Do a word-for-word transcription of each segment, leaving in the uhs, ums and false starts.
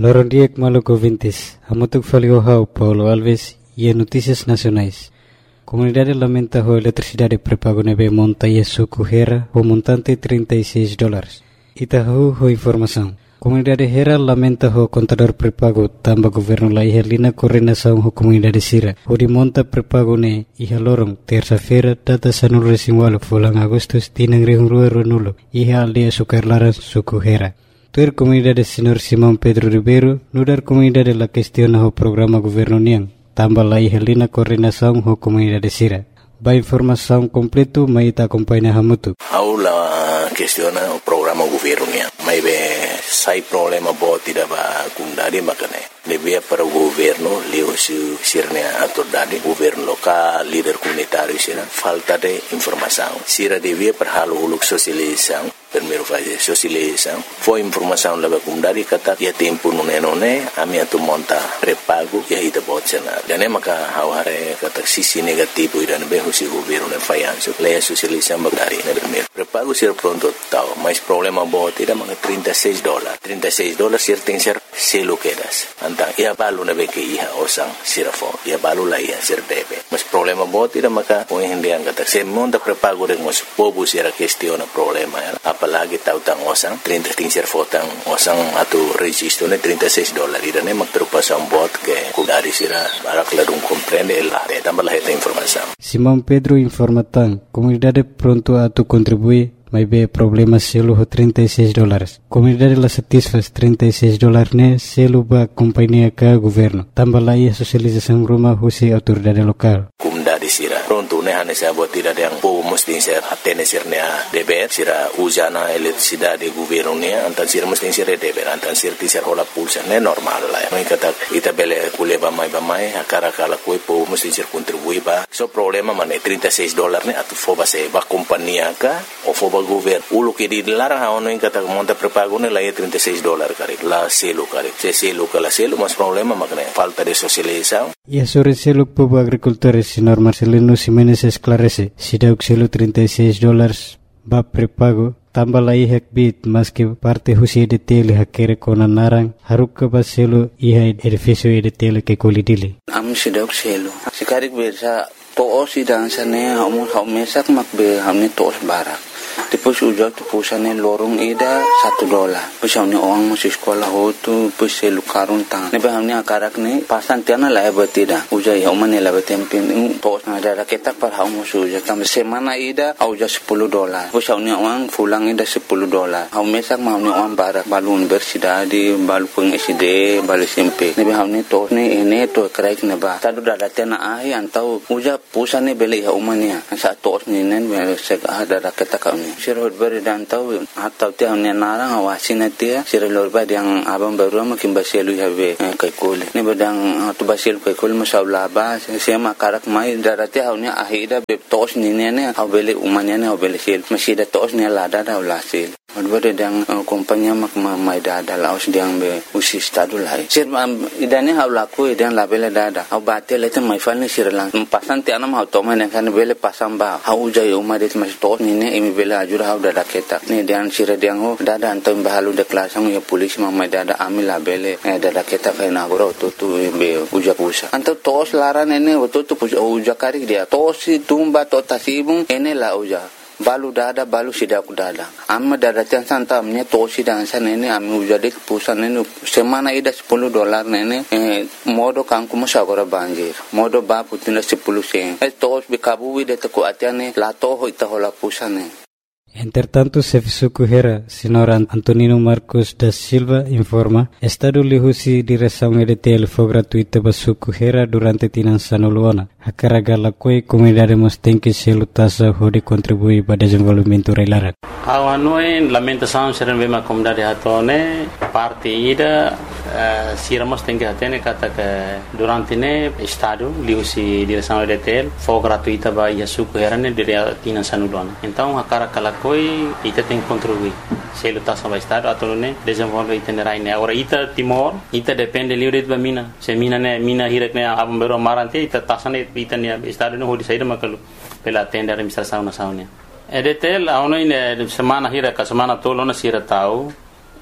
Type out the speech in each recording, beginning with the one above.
Lorondiek Maluco Vintes, Amutuk Faliohau, Paulo Alves e Notícias Nacionais. Comunidade lamenta a eletricidade prepago nebe monta e suco Hera, o montante trinta e seis dólares. Itahu ho informação. Comunidade Hera lamenta o contador prepago tamba governo la ihelina coordenação ho comunidade Sira. O de monta prepago ne iha lorong terça-feira data sanul resimualo fulang Agustus tinang rihung rua runulo iha aldea sukarlaran suco Hera. Tuer comunidade Senhor Simão Pedro Ribeiro nudar comunidade la questiona o programa governo niang tamba la ihelina coordenação ho comunidade Sira. Ba informação completo mai ita acompanha hamutu. Aula questiona o programa governo niang. Mai be sai problema bo tidak ba kundari makane. Devia para o governo leu se sirne autoridade governo local líder comunitário sira falta de informação. Sira devia para halo uluk socialização primeiro fazer socialização foi informação leva kundari kata ya tempo nune nune ami atu monta prepago ya ida botsena dane maka haware kata sisi negativo idan be husi governo ne fayanso le socialização bagari ne primeiro prepago sira pronto tau mais problema bo tidak maka trinta e seis dólares trinta e seis dólares sir tem ser selo quedas antang ia balu na be ke iha osang sira fo ia balu la ia sir debe mas problema bo tidak maka o hindi ang kata se monta prepago de mos povo sira questiona problema apalagi tautang osang trinta ting ser fotang osang atu registro ne trinta e seis dólares irane magtrupasan bot ke kudari sira para clarun comprende el de tambah la esta informação. Simão Pedro informa tan comunidade pronto a tu contribuir mas be problema selo ho trinta e seis dólares. Comunidade la satisfaz trinta e seis dólares ne selo ba companhia ka governo. Tambah la ia socialização rumah husi autoridade lokal. Comunidade sira pronto ne hane sa bot tidak yang po mesti ser atene sirnya deber sira usana eletricidade governo ne antan sira mesti ser deber antan sir ti ser hola pulsa ne normal la. Mai kata ita bele kuleba mai ba mai akara kala koi po mesti ser contribui ba. So problema mane trinta e seis dólares ne atu foba se ba companhia ka o foba governo ulo que dilarang ono en kata monta prepago ne la trinta e seis dólares kare la selo kare se selo kala selo mas problema makne falta de socialização. E sobre selo povo agricultores senhor Marcelino Ximenes esclarece si dauk selo trinta e seis dólares ba prepago tambah la ihek bit mas que parte husi de tele hakere kona narang haruk ba selo iha edificio de tele ke kolidili am si dauk selo sikarik bersa to si dansane hamu hamesak makbe hamne tos barak Depois ujau tu pusane lorong ida satu dolar. Depois hamne orang masih sekolah ho tu depois selu karun tang. Nebe hamne akarak ne pasan tiana la batida. Ujai hamane la batempin tos na ada ketak par hamu suja kam semana ida auja sepuluh dolar. Depois hamne orang pulang ida sepuluh dolar. Hamne sak hamne orang barak balu universidade balu peng S D balu S M P. Nebe hamne tos ne ene to kraik ne ba. Tadu dada tiana ahi antau uja pusane beli hamania. Sa tos ne nen sek ada ketak Sirot beri dan tahu atau tiang ni narang awasin dia sirot beri yang abang baru makin basilu habe kaikul ni bedang tu basilu kaikul masalah bah saya makarak mai darati haunya ahida tos ni ni ni au beli umanya ni au beli sil masih ada tos ni lada dah ulasil beri yang kompanya mak mai dada laos diang be usi stadu lai sir idane hau laku idane labele dada au batel itu mai fal ni sirlang pasan tiang nam hau toman yang kan beli pasang bah hau jai umadet masih tos ni ni imi beli ajur hau dada ketak ni dian sira diang ho dada antum bahalu de kelasang ya polisi mamai dada amil labele eh dada ketak kai nagoro tu tu be uja pusa antum tos laran ene tu tu uja kari dia tos tumba to tasibung ene la uja balu dada balu sidak dada amma dada tiang santam ne tosi dan san ene ami uja de pusan ene semana ida sepuluh dolar nene eh modo kangku musagora banjir modo ba putina sepuluh sen eh tos be kabu ide to ko atiane la to ho ita hola pusane. Entretanto, Sefisuku Hera, senhor Antonino Marcos da Silva, informa, Estado lihusi direção E D T L foi gratuita para Suku Hera durante tinan sanuluana. A carga la coi comunidade mos tem que se lutasa hode contribuir para desenvolvimento reilarat. Awanoi lamentação seren bema comunidade hatone parte ida sira mos tem que atene kata que durante ne Estado lihusi direção E D T L foi gratuita para Suku Hera ne dire tinan sanuluana. Então a carga la coi ita tem que contribuir. Se lutasa para Estado atau ne desenvolve itinerai ne. Ora ita Timor ita depende livre de mina. Se mina ne mina hirek ne abam bero marante ita tasane ita ne Estado ne hodi saída makalu pela tenda administração nacional. E D T L aonoi ne semana hira ka semana tolo na sira tau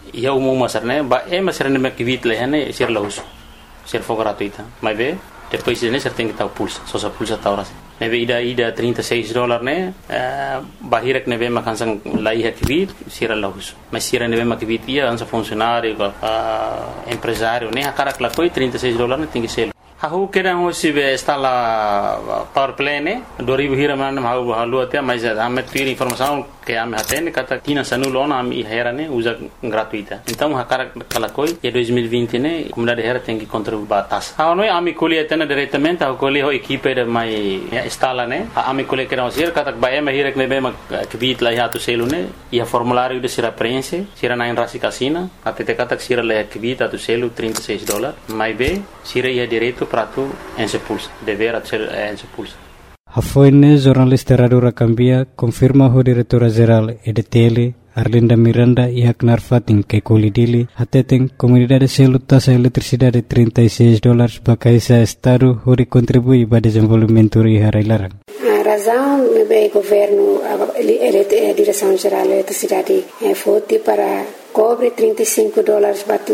ia umum masarne ba e masarne me kivit lehane sir lahus sir for gratuita mas be depois ne ser tem que estar pulsa só sa pulsa ta horas neve ida ida trinta e seis dólares né bahirek neve makan sang lai kivit sir lahus mas sir neve makivit ia ansa funcionário empresário né akarak la foi trinta e seis dólares tem que ser Aku kira hosi be instala power play ne dua ribu hira mana mau halu atia mas ame tiri informação que ame hatene kata tina sanulona ame hera ne usa gratuita então hakara kalakoi ya dois mil e vinte ne comunidade hera tem que contribuir batas ah noi ame colhe tena diretamente ao colhe ho equipe de mai instala ne ame colhe kira hosi kata ba eme hira ne be ma kvit la hatu selu ne ia formulário de sira prense sira na rasi casina até kata sira la kvit atu selu trinta e seis dólares mai be sira ia direito prato en se pulsa dever ser en se pulsa Hafoine jornalista Radura Cambia confirma o diretora geral E D T L Arlinda Miranda e Haknar Fatin que colidili ateten comunidade selu taxa eletricidade trinta e seis dólares para caisa estado hori contribui para desenvolvimento e harailaran. A razão do governo a direção geral da eletricidade é forte para cobre trinta e cinco dólares para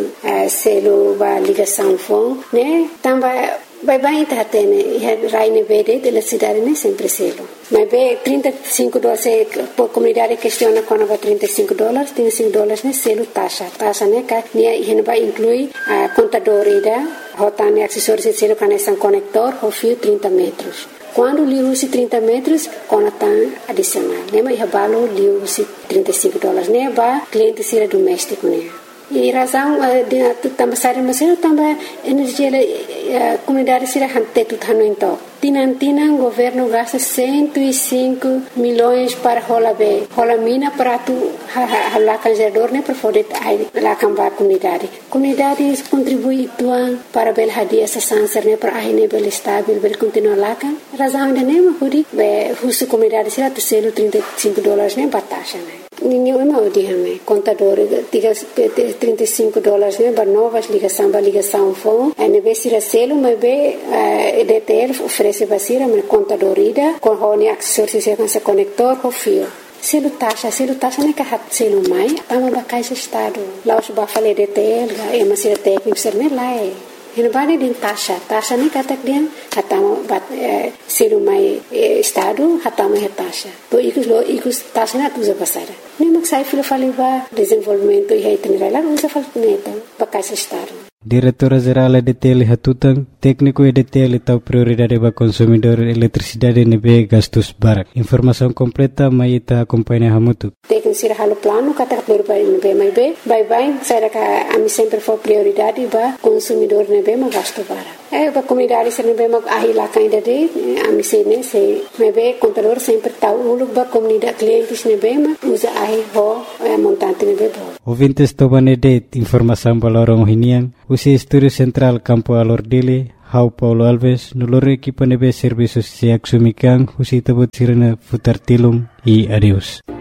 selo para ligação fone, né? Também vai vai tá tendo raine verde de eletricidade né sempre selo. Mas bem trinta e cinco dólares por comunidade questiona quando vai trinta e cinco dólares, trinta e cinco dólares né selo taxa. Taxa né que né vai inclui a contador ida, rotane acessórios de selo conexão conector, o fio trinta metros. Quando liu-se trinta metros, conta adicional. Lembra que o liu-se trinta e cinco dólares, né? Para cliente ser doméstico, né? E razão de também sair mas também energia a comunidade será hante tudo no então tinan tinan governo gasta cento e cinco milhões para rola be rola mina para tu hala canjador né para poder lá cambar comunidade comunidade contribui tuan para bel hadia essa sanser né para aí né bel estável bel continuar lá kan razão de né huri be husu comunidade será tu selo trinta e cinco dólares né batasha né ninguém não diz contador diga trinta e cinco dólares né para novas ligação para ligação fone é ne ser selo mas be E D T L oferece basira mas contador ida com hone acessórios com esse conector o fio selo taxa selo taxa né que hat selo mai tama ba caixa estado lá os ba fale E D T L é mas ser técnico ser né lá é Ini bani din taxa, taxa ni katak dia hatama bat selu mai estado hatama he taxa. To ikus lo ikus taxa na tuza pasara. Ni maksai filo faliba desenvolvimento e itinerário usa falneta bakais estado. Diretora Geral E D T L Hatutang, técnico E D T L tahu prioridade para consumidor eletricidade nebe gastos barak. Informação completa mai ita acompanha hamutu. Técnico sira halo plano kata prioridade nebe mai be, bye bye, saya ka ami sempre for prioridade para consumidor nebe ma gasto barak. Eh para comunidade sira nebe ma ahila kainda de ami se ne se nebe contador sempre tahu uluk ba comunidade clientes nebe ma usa ahi ho montante nebe bo. Ouvintes tobanede informação balorong hinian. Usi Estúdio Central Campo Alordile, Hau Paulo Alves, noloro equipa nebe serviços siak sumikan, usi tabut sirena futar tilum e adeus.